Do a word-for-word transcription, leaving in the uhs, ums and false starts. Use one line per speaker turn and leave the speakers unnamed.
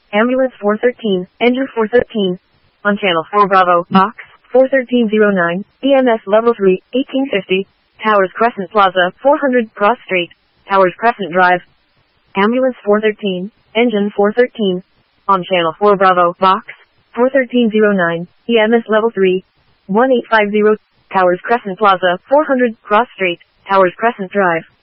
Ambulance four thirteen, engine four thirteen. On channel four Bravo, box, four thirteen oh nine, E M S level three, eighteen fifty, Towers Crescent Plaza, four hundred, Cross Street, Towers Crescent Drive. Ambulance four thirteen, engine four thirteen. On channel four Bravo, box, four thirteen oh nine, E M S level three, one eight five zero, Towers Crescent Plaza, four hundred, Cross Street, Towers Crescent Drive.